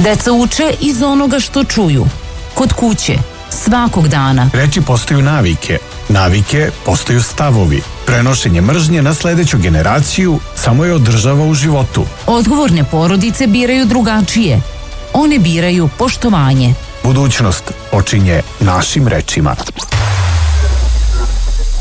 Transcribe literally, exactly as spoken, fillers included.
Deca uče iz onoga što čuju. Kod kuće, svakog dana. Reči postaju navike, navike postaju stavovi. Prenošenje mržnje na sledeću generaciju samo je održava u životu. Odgovorne porodice biraju drugačije. One biraju poštovanje. Budućnost počinje našim rečima.